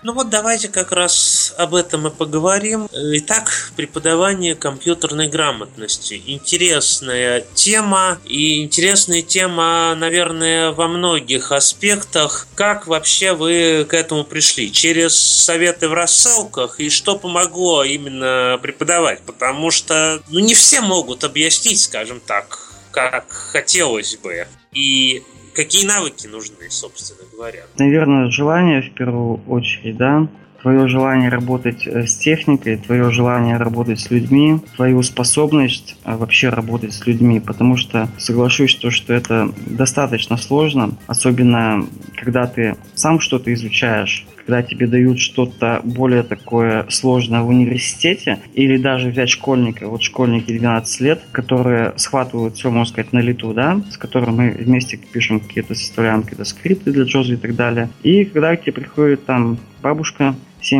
Ну вот давайте как раз об этом и поговорим. Итак, преподавание компьютерной грамотности. Интересная тема, и интересная тема, наверное, во многих аспектах. Как вообще вы к этому пришли? Через советы в рассылках? И что помогло именно преподавать? Потому что не все могут объяснить, скажем так, как хотелось бы. И какие навыки нужны, собственно говоря? Наверное, желание в первую очередь, да. Твое желание работать с техникой, твое желание работать с людьми, твою способность вообще работать с людьми. Потому что соглашусь, что это достаточно сложно, особенно когда ты сам что-то изучаешь, когда тебе дают что-то более такое сложное в университете, или даже взять школьника, вот школьники 12 лет, которые схватывают все, можно сказать, на лету, да, с которыми мы вместе пишем какие-то, составляем какие-то скрипты для JOSV и так далее. И когда к тебе приходит там бабушка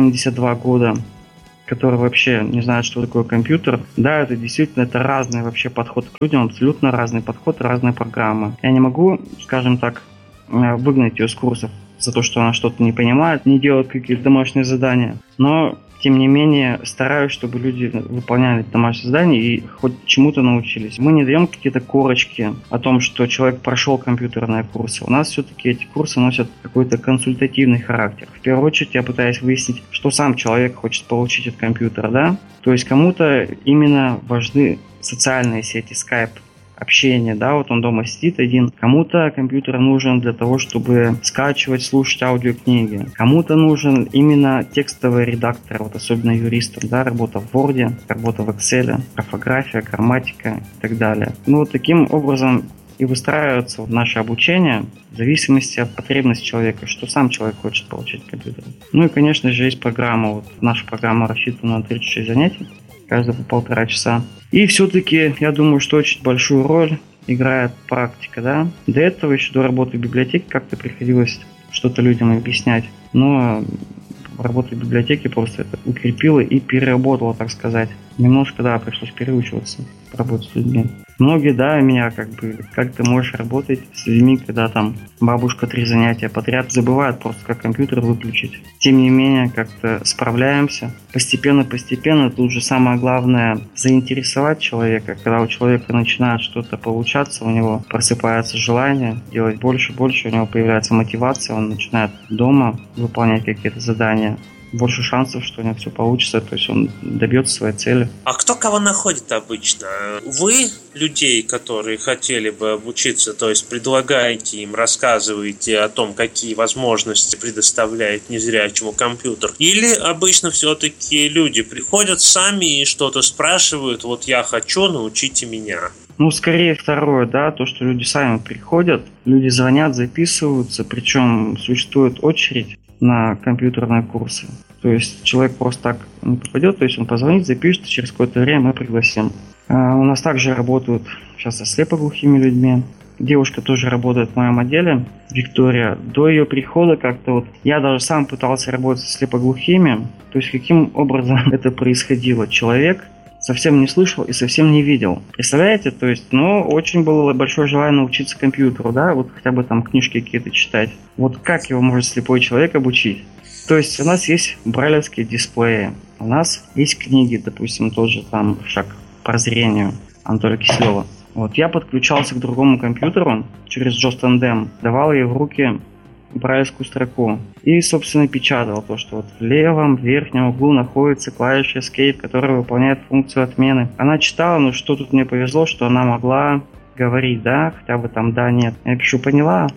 72 года, которые вообще не знают, что такое компьютер. Да, это действительно это разный вообще подход к людям, абсолютно разный подход, разные программы. Я не могу, скажем так, выгнать ее с курсов за то, что она что-то не понимает, не делает какие-то домашние задания. Но, тем не менее, стараюсь, чтобы люди выполняли домашние задания и хоть чему-то научились. Мы не даем какие-то корочки о том, что человек прошел компьютерные курсы. У нас все-таки эти курсы носят какой-то консультативный характер. В первую очередь я пытаюсь выяснить, что сам человек хочет получить от компьютера, да? То есть кому-то именно важны социальные сети, Skype, общение, да, вот он дома сидит один. Кому-то компьютер нужен для того, чтобы скачивать, слушать аудиокниги. Кому-то нужен именно текстовый редактор, вот особенно юристам, да, работа в Word, работа в Excel, орфография, грамматика и так далее. Ну, вот таким образом и выстраивается наше обучение в зависимости от потребностей человека, что сам человек хочет получить компьютер. Ну и, конечно же, есть программа, вот наша программа рассчитана на 36 занятий, каждые по 1,5 часа. И все-таки, я думаю, что очень большую роль играет практика, да. До этого, еще до работы в библиотеке, как-то приходилось что-то людям объяснять. Но работа в библиотеке просто это укрепила и переработала, так сказать. Немножко, да, пришлось переучиваться работать с людьми. Многие, да, меня как ты можешь работать с людьми, когда там бабушка 3 занятия подряд забывает просто как компьютер выключить. Тем не менее, как-то справляемся. Постепенно, тут же самое главное заинтересовать человека. Когда у человека начинает что-то получаться, у него просыпается желание делать больше, у него появляется мотивация, он начинает дома выполнять какие-то задания. Больше шансов, что у него все получится, то есть он добьется своей цели. А кто кого находит обычно? Вы людей, которые хотели бы обучиться, то есть предлагаете им, рассказываете о том, какие возможности предоставляет незрячему компьютер? Или обычно все-таки люди приходят сами и что-то спрашивают, вот я хочу, научите меня? Ну, скорее второе, да, то, что люди сами приходят, люди звонят, записываются, причем существует очередь на компьютерные курсы. То есть человек просто так не попадет, то есть он позвонит, запишет, через какое-то время мы пригласим. У нас также работают сейчас со слепоглухими людьми. Девушка тоже работает в моем отделе, Виктория. До ее прихода как-то вот я даже сам пытался работать со слепоглухими. То есть каким образом это происходило? Человек совсем не слышал и совсем не видел. Представляете? То есть, очень было большое желание научиться компьютеру, да, вот хотя бы там книжки какие-то читать. Вот как его может слепой человек обучить? То есть у нас есть брайлевские дисплеи, у нас есть книги, допустим, тот же там «Шаг к прозрению» Анатолия Киселева. Вот я подключался к другому компьютеру через JOSV Tandem, давал ей в руки брайлевскую строку и, собственно, печатал то, что вот в левом верхнем углу находится клавиша Escape, которая выполняет функцию отмены. Она читала, но что тут мне повезло, что она могла говорить, да, хотя бы там да, нет. Я пишу, поняла?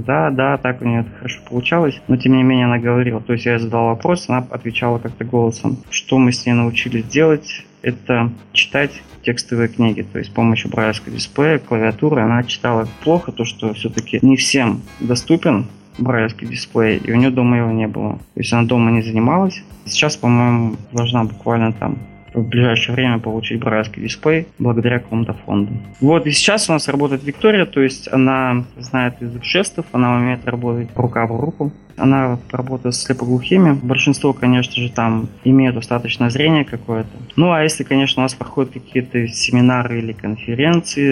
Да, так у нее это хорошо получалось, но тем не менее она говорила. То есть я задал вопрос, она отвечала как-то голосом. Что мы с ней научились делать, это читать текстовые книги, то есть с помощью брайлевского дисплея, клавиатуры. Она читала плохо, то что все-таки не всем доступен брайлевский дисплей, и у нее дома его не было. То есть она дома не занималась. Сейчас, по-моему, должна буквально там в ближайшее время получить брайлевский дисплей благодаря какому-то фонду. Вот, и сейчас у нас работает Виктория, то есть она знает язык жестов, она умеет работать рука в руку. Она работает с слепоглухими. Большинство, конечно же, там имеют достаточное зрение какое-то. Ну, а если, конечно, у нас проходят какие-то семинары или конференции,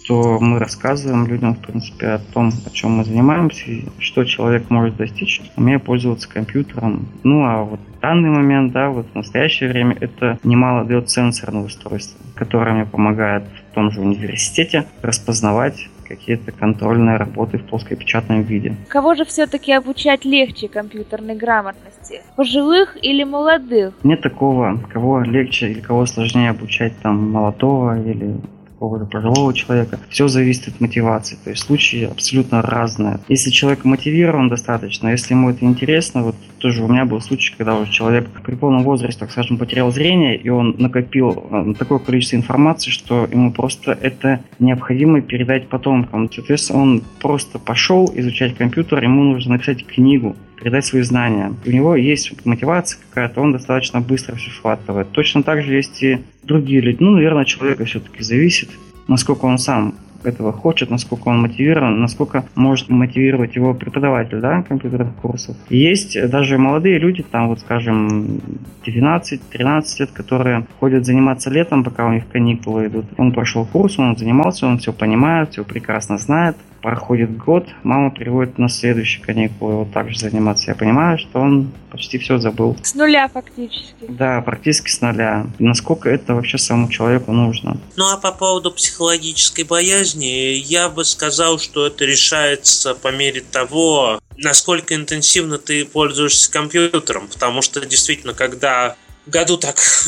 что мы рассказываем людям, в принципе, о том, о чем мы занимаемся, и что человек может достичь, умея пользоваться компьютером. Ну, а вот в данный момент, да, вот в настоящее время это немало дает сенсорное устройство, которое мне помогает в том же университете распознавать какие-то контрольные работы в плоскопечатном виде. Кого же все-таки обучать легче компьютерной грамотности? Пожилых или молодых? Нет такого, кого легче или кого сложнее обучать, там, молодого или какого-то пожилого человека. Все зависит от мотивации. То есть случаи абсолютно разные. Если человек мотивирован достаточно, если ему это интересно, вот тоже у меня был случай, когда уже человек при полном возрасте, так скажем, потерял зрение, и он накопил такое количество информации, что ему просто это необходимо передать потомкам. Соответственно, он просто пошел изучать компьютер, ему нужно написать книгу, передать свои знания. У него есть мотивация какая-то, он достаточно быстро все схватывает. Точно так же есть и другие люди. Ну, наверное, от человека все-таки зависит, насколько он сам этого хочет, насколько он мотивирован, насколько может мотивировать его преподаватель, да, компьютерных курсов. И есть даже молодые люди, там, вот, скажем, 12-13 лет, которые ходят заниматься летом, пока у них каникулы идут. Он прошел курс, он занимался, он все понимает, все прекрасно знает. Проходит год, мама приводит на следующие каникулы вот так же заниматься. Я понимаю, что он почти все забыл. С нуля фактически. Да, практически с нуля. Насколько это вообще самому человеку нужно? Ну а по поводу психологической боязни, я бы сказал, что это решается по мере того, насколько интенсивно ты пользуешься компьютером. Потому что действительно, когда в году так в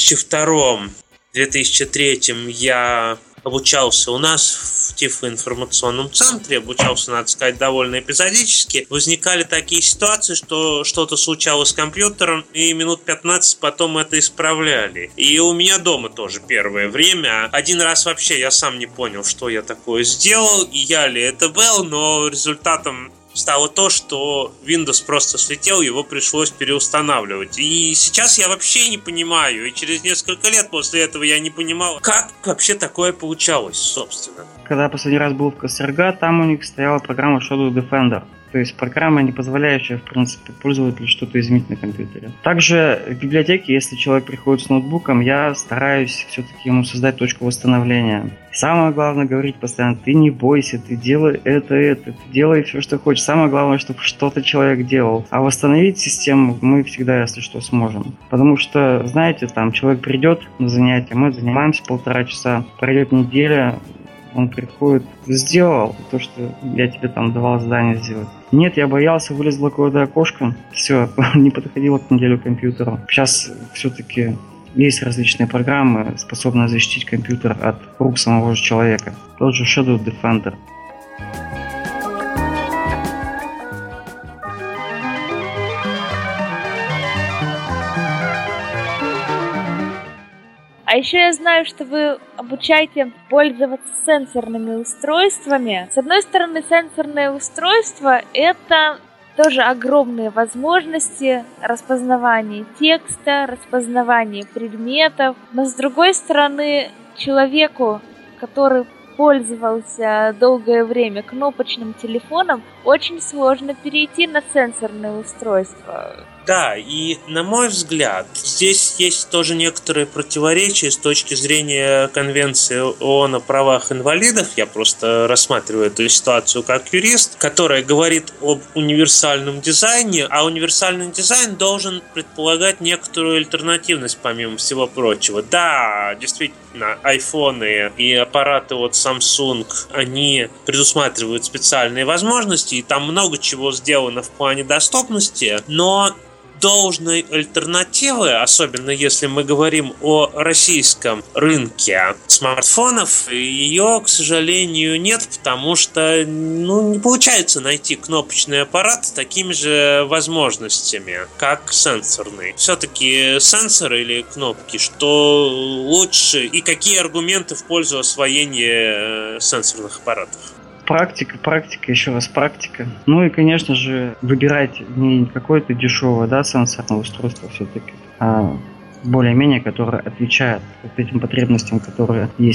2002-2003 я обучался у нас в тифлоинформационном центре, обучался, надо сказать, довольно эпизодически. Возникали такие ситуации, что что-то случалось с компьютером, и минут 15 потом это исправляли. И у меня дома тоже первое время. Один раз вообще я сам не понял, что я такое сделал, и я ли это был, но результатом стало то, что Windows просто слетел, его пришлось переустанавливать. И сейчас я вообще не понимаю, и через несколько лет после этого я не понимал, как вообще такое получалось, собственно. Когда я последний раз был в КСРГ, там у них стояла программа Shadow Defender. То есть программа, не позволяющая, в принципе, пользователю что-то изменить на компьютере. Также в библиотеке, если человек приходит с ноутбуком, я стараюсь все-таки ему создать точку восстановления. Самое главное говорить постоянно: ты не бойся, ты делай это, ты делай все, что хочешь. Самое главное, чтобы что-то человек делал. А восстановить систему мы всегда, если что, сможем. Потому что, знаете, там человек придет на занятие, мы занимаемся 1,5 часа, пройдет неделя, он приходит: сделал то, что я тебе там давал задание сделать. Нет, я боялся, вылезло какое-то окошко, все, не подходило к неделю к компьютеру. Сейчас все-таки есть различные программы, способные защитить компьютер от рук самого же человека. Тот же Shadow Defender. А еще я знаю, что вы обучаете пользоваться сенсорными устройствами. С одной стороны, сенсорное устройство – это тоже огромные возможности распознавания текста, распознавания предметов. Но с другой стороны, человеку, который пользовался долгое время кнопочным телефоном, очень сложно перейти на сенсорное устройство. Да, и на мой взгляд, здесь есть тоже некоторые противоречия с точки зрения Конвенции ООН о правах инвалидов. Я просто рассматриваю эту ситуацию как юрист, которая говорит об универсальном дизайне, а универсальный дизайн должен предполагать некоторую альтернативность, помимо всего прочего. Да, действительно, айфоны и аппараты от Samsung, они предусматривают специальные возможности, и там много чего сделано в плане доступности, но должной альтернативы, особенно если мы говорим о российском рынке смартфонов, ее, к сожалению, нет, потому что не получается найти кнопочный аппарат с такими же возможностями, как сенсорный. Все-таки сенсор или кнопки, что лучше и какие аргументы в пользу освоения сенсорных аппаратов? Практика, еще раз практика. Ну и, конечно же, выбирать не какое-то дешевое, сенсорное устройство все-таки, а более-менее, которое отвечает вот этим потребностям, которые есть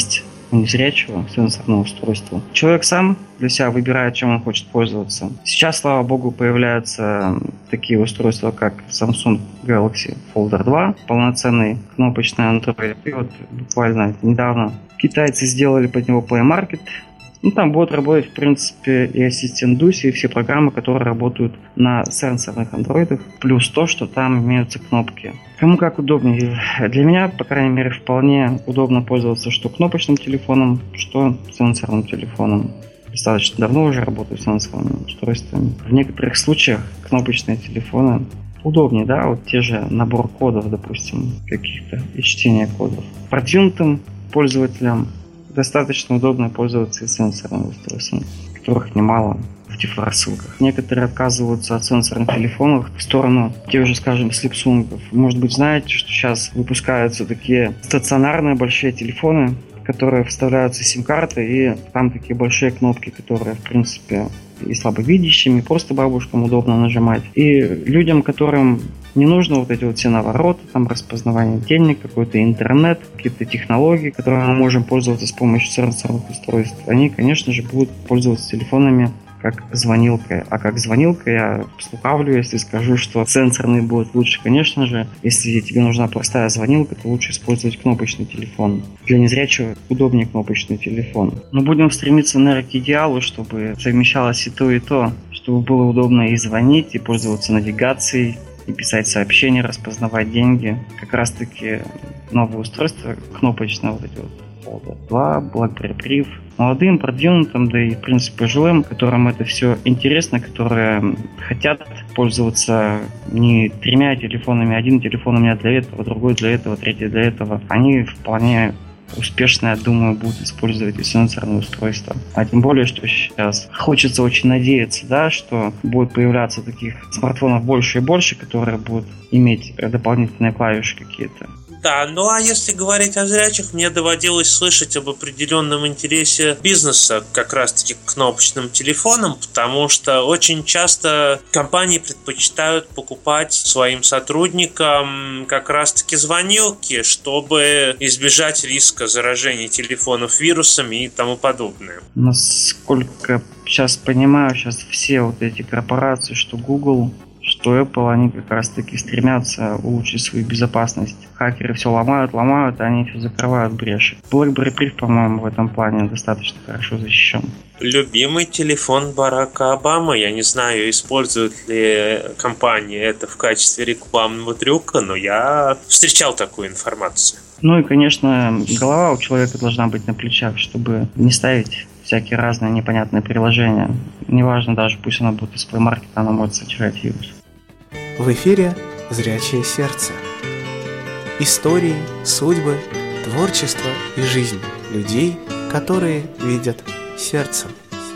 у незрячего сенсорного устройства. Человек сам для себя выбирает, чем он хочет пользоваться. Сейчас, слава богу, появляются такие устройства, как Samsung Galaxy Folder 2, полноценный кнопочный Android. И вот буквально недавно китайцы сделали под него Play Market. Там будут работать, в принципе, и ассистент Дуси, и все программы, которые работают на сенсорных андроидах. Плюс то, что там имеются кнопки. Кому как удобнее. Для меня, по крайней мере, вполне удобно пользоваться что кнопочным телефоном, что сенсорным телефоном. Достаточно давно уже работаю с сенсорными устройствами. В некоторых случаях кнопочные телефоны удобнее, да, вот те же набор кодов, допустим, каких-то и чтение кодов. Продвинутым пользователям достаточно удобно пользоваться и сенсорными устройствами, которых немало в дифрассылках. Некоторые отказываются от сенсорных телефонов в сторону тех же, скажем, слипсунгов. Может быть, знаете, что сейчас выпускаются такие стационарные большие телефоны, которые вставляются сим-карты, и там такие большие кнопки, которые, в принципе, и слабовидящим, и просто бабушкам удобно нажимать. И людям, которым не нужно вот эти вот все навороты, там распознавание денег, какой-то интернет, какие-то технологии, которыми мы можем пользоваться с помощью сенсорных устройств, они, конечно же, будут пользоваться телефонами как звонилкой. А как звонилка я слукавлю, если скажу, что сенсорный будет лучше, конечно же. Если тебе нужна простая звонилка, то лучше использовать кнопочный телефон. Для незрячего удобнее кнопочный телефон. Но будем стремиться, наверное, к идеалу, чтобы совмещалось и то, чтобы было удобно и звонить, и пользоваться навигацией, и писать сообщения, распознавать деньги. Как раз таки новые устройства кнопочные, вот эти вот Folder 2, BlackBerry Brief, молодым, продвинутым, да и, в принципе, пожилым, которым это все интересно, которые хотят пользоваться не 3 телефонами, один телефон у меня для этого, другой для этого, третий для этого. Они вполне успешно, я думаю, будут использовать и сенсорные устройства. А тем более, что сейчас хочется очень надеяться, да, что будет появляться таких смартфонов больше и больше, которые будут иметь дополнительные клавиши какие-то. Да, ну а если говорить о зрячих, мне доводилось слышать об определенном интересе бизнеса как раз-таки к кнопочным телефонам, потому что очень часто компании предпочитают покупать своим сотрудникам как раз-таки звонилки, чтобы избежать риска заражения телефонов вирусами и тому подобное. Насколько сейчас понимаю, сейчас все вот эти корпорации, что Google, что Apple, они как раз таки стремятся улучшить свою безопасность. Хакеры все ломают, а они все закрывают бреши. BlackBerry Brief, по-моему, в этом плане достаточно хорошо защищен. Любимый телефон Барака Обамы. Я не знаю, использует ли компания это в качестве рекламного трюка, но я встречал такую информацию. Ну и, конечно, голова у человека должна быть на плечах, чтобы не ставить всякие разные непонятные приложения. Неважно даже, пусть оно будет из Play Market, оно может содержать вирус. В эфире «Зрячее сердце». Истории, судьбы, творчество и жизнь людей, которые видят сердцем.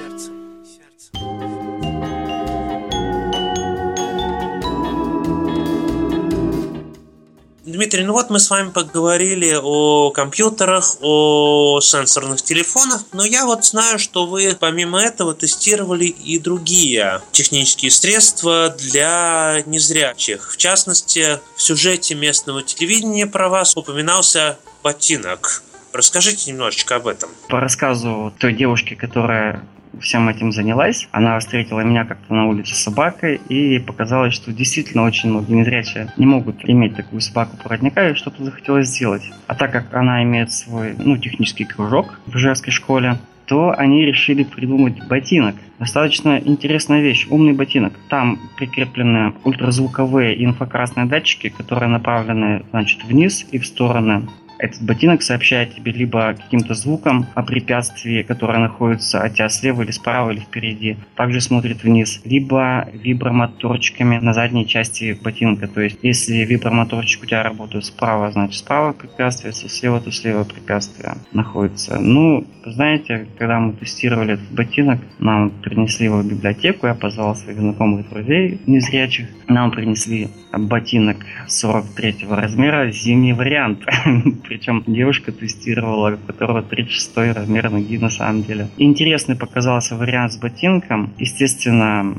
Дмитрий, ну вот мы с вами поговорили о компьютерах, о сенсорных телефонах, но я вот знаю, что вы помимо этого тестировали и другие технические средства для незрячих. В частности, в сюжете местного телевидения про вас упоминался ботинок. Расскажите немножечко об этом. По рассказу той девушки, которая всем этим занялась, она встретила меня как-то на улице с собакой, и показалось, что действительно очень многие незрячие не могут иметь такую собаку-проводника, и что-то захотелось сделать. А так как она имеет свой технический кружок в Ижевской школе, то они решили придумать ботинок. Достаточно интересная вещь, умный ботинок. Там прикреплены ультразвуковые инфракрасные датчики, которые направлены, вниз и в стороны. Этот ботинок сообщает тебе либо каким-то звуком о препятствии, которое находится от тебя слева или справа или впереди, также смотрит вниз, либо вибромоторчиками на задней части ботинка. То есть, если вибромоторчик у тебя работает справа, значит справа препятствие, если слева, то слева препятствие находится. Знаете, когда мы тестировали этот ботинок, нам принесли его в библиотеку, я позвал своих знакомых друзей незрячих, нам принесли ботинок 43-го размера, зимний вариант. Причем девушка тестировала, у которого 36-й размер ноги на самом деле. Интересный показался вариант с ботинком. Естественно,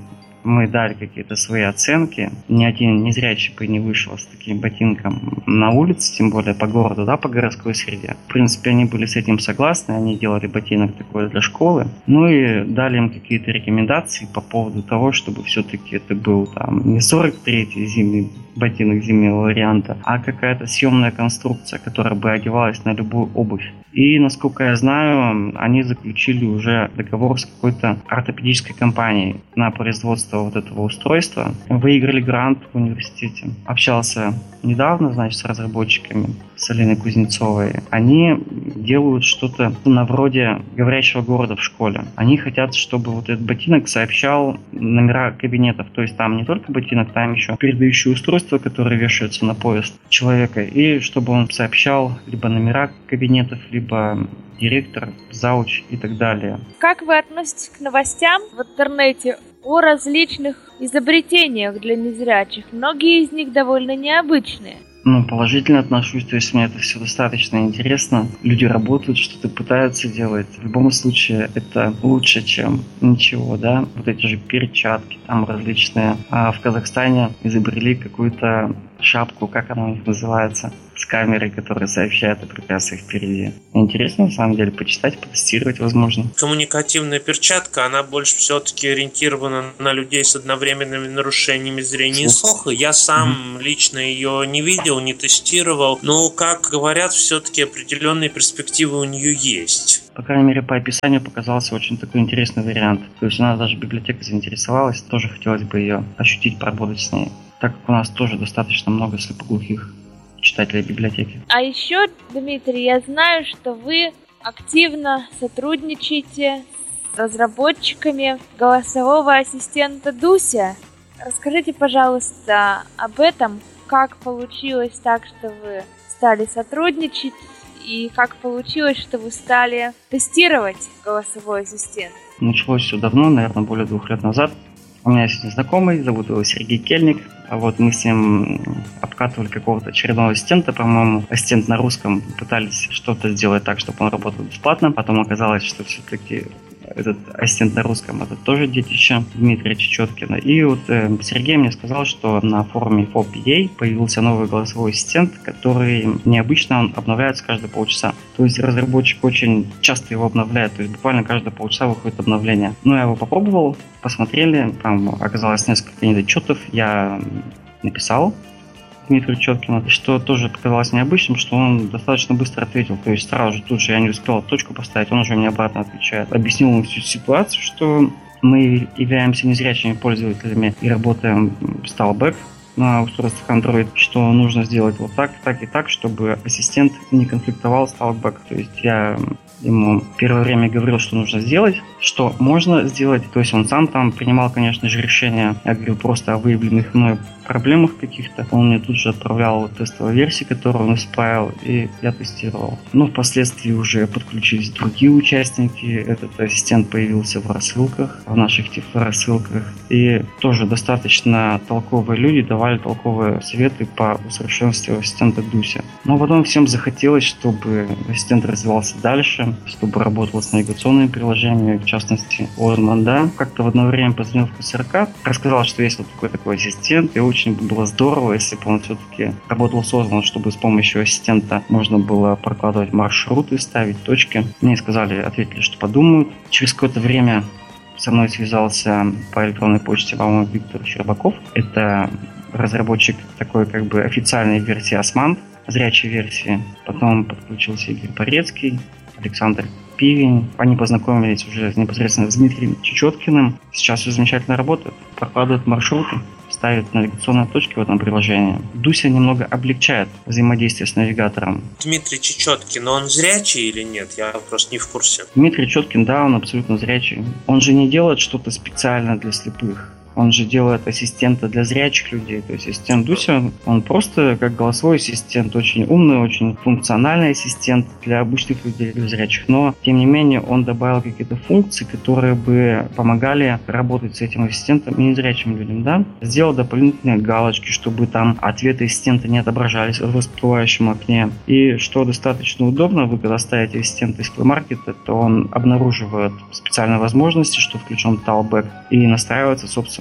мы дали какие-то свои оценки. Ни один незрячий бы не вышел с таким ботинком на улице, тем более по городу, да, по городской среде. В принципе, они были с этим согласны, они делали ботинок такой для школы. Ну и дали им какие-то рекомендации по поводу того, чтобы все-таки это был там не 43-й зимний ботинок зимнего варианта, а какая-то съемная конструкция, которая бы одевалась на любую обувь. И, насколько я знаю, они заключили уже договор с какой-то ортопедической компанией на производство вот этого устройства. Выиграли грант в университете. Общался недавно, значит, с разработчиками, с Алиной Кузнецовой. Они делают что-то на вроде говорящего города в школе. Они хотят, чтобы вот этот ботинок сообщал номера кабинетов. То есть там не только ботинок, там еще передающее устройство, которое вешается на пояс человека. И чтобы он сообщал либо номера кабинетов, либо директор, зауч и так далее. Как вы относитесь к новостям в интернете о различных изобретениях для незрячих? Многие из них довольно необычные. Положительно отношусь, то есть мне это все достаточно интересно. Люди работают, что-то пытаются делать. В любом случае это лучше, чем ничего, да. Вот эти же перчатки там различные. А в Казахстане изобрели какую-то шапку, как она у них называется, с камерой, которая сообщает о препятствиях впереди. Интересно, на самом деле, почитать, потестировать, возможно. Коммуникативная перчатка, она больше все-таки ориентирована на людей с одновременными нарушениями зрения и слуха. Я сам лично ее не видел, не тестировал, но, как говорят, все-таки определенные перспективы у нее есть. По крайней мере, по описанию показался очень такой интересный вариант. То есть у нас даже библиотека заинтересовалась, тоже хотелось бы ее ощутить, поработать с ней. Так как у нас тоже достаточно много слепоглухих читателей библиотеки. А еще, Дмитрий, я знаю, что вы активно сотрудничаете с разработчиками голосового ассистента Дуся. Расскажите, пожалуйста, об этом. Как получилось так, что вы стали сотрудничать, и как получилось, что вы стали тестировать голосовой ассистент? Началось все давно, наверное, более 2 лет назад. У меня есть знакомый, зовут его Сергей Кельник. Вот мы с ним обкатывали какого-то очередного ассистента, по-моему, ассистент на русском, пытались что-то сделать так, чтобы он работал бесплатно. Потом оказалось, что все-таки этот ассистент на русском — это тоже детище Дмитрия Чечеткина. И вот Сергей мне сказал, что на форуме FOPA появился новый голосовой ассистент, который необычно он обновляется каждые полчаса. То есть разработчик очень часто его обновляет, то есть буквально каждые полчаса выходит обновление. Ну, я его попробовал, посмотрели, там оказалось несколько недочетов, я написал Дмитрию Четкину, что тоже показалось необычным, что он достаточно быстро ответил, то есть сразу же тут же я не успел точку поставить, он уже мне обратно отвечает. Объяснил ему всю ситуацию, что мы являемся незрячими пользователями и работаем с Talkback на устройствах Android, что нужно сделать вот так, так и так, чтобы ассистент не конфликтовал с Talkback. То есть я ему первое время говорил, что нужно сделать, что можно сделать. То есть он сам там принимал, конечно же, решения. Я говорил просто о выявленных мной проблемах каких-то. Он мне тут же отправлял тестовые версии, которые он исправил, и я тестировал. Но впоследствии уже подключились другие участники. Этот ассистент появился в рассылках, в наших рассылках. И тоже достаточно толковые люди давали толковые советы по усовершенствованию ассистента Дуся. Но потом всем захотелось, чтобы ассистент развивался дальше, чтобы работал с навигационными приложениями, в частности, Озман, да. Как-то в одно время позвонил в КСРК, рассказал, что есть вот такой ассистент, и очень было здорово, если бы он все-таки работал с Озман, чтобы с помощью ассистента можно было прокладывать маршруты, ставить точки. Мне сказали, ответили, что подумают. Через какое-то время со мной связался по электронной почте, по-моему, Виктор Щербаков. Это разработчик такой как бы официальной версии Осман, зрячей версии. Потом подключился Игорь Порецкий, Александр Пивень. Они познакомились уже непосредственно с Дмитрием Чечеткиным. Сейчас все замечательно работает. Прокладывают маршруты, ставят навигационные точки в этом приложении. Дуся немного облегчает взаимодействие с навигатором. Дмитрий Чечеткин, он зрячий или нет? Я просто не в курсе. Дмитрий Чечеткин, да, он абсолютно зрячий. Он же не делает что-то специально для слепых. Он же делает ассистента для зрячих людей. То есть ассистент Дуся, он просто как голосовой ассистент, очень умный, очень функциональный ассистент для обычных людей, для зрячих. Но, тем не менее, он добавил какие-то функции, которые бы помогали работать с этим ассистентом и незрячим людям, да? Сделал дополнительные галочки, чтобы там ответы ассистента не отображались в всплывающем окне. И что достаточно удобно, вы когда ставите ассистента из Play Market, то он обнаруживает специальные возможности, что включен Talkback, и настраивается, собственно,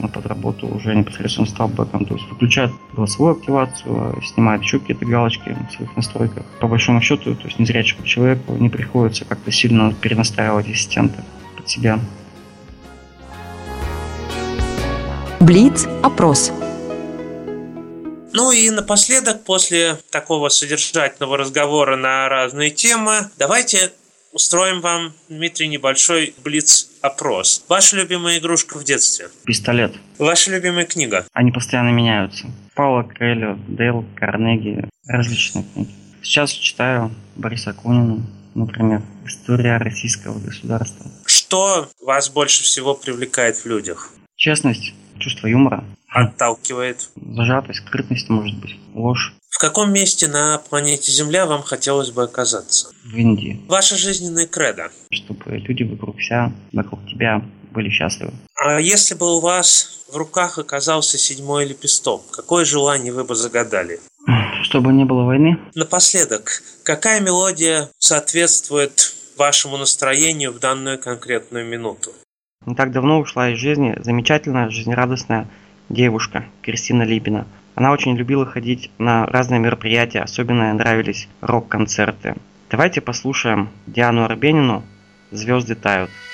собственно, под работу уже непосредственно с талбэком. То есть выключает голосовую активацию, снимает еще какие-то галочки в своих настройках. По большому счету, то есть незрячему человеку не приходится как-то сильно перенастраивать ассистента под себя. Блиц-опрос. Ну и напоследок, после такого содержательного разговора на разные темы, давайте устроим вам, Дмитрий, небольшой блиц-опрос. Ваша любимая игрушка в детстве? Пистолет. Ваша любимая книга? Они постоянно меняются. Паула Коэльо, Дейл Карнеги, различные книги. Сейчас читаю Бориса Акунина, например, «История российского государства». Что вас больше всего привлекает в людях? Честность, чувство юмора. Отталкивает? Зажатость, скрытность, может быть, ложь. В каком месте на планете Земля вам хотелось бы оказаться? В Индии. Ваша жизненная кредо? Чтобы люди вокруг тебя были счастливы. А если бы у вас в руках оказался 7-й лепесток, какое желание вы бы загадали? Чтобы не было войны. Напоследок, какая мелодия соответствует вашему настроению в данную конкретную минуту? Не так давно ушла из жизни замечательная, жизнерадостная девушка Кристина Либина. Она очень любила ходить на разные мероприятия, особенно ей нравились рок-концерты. Давайте послушаем Диану Арбенину «Звезды тают».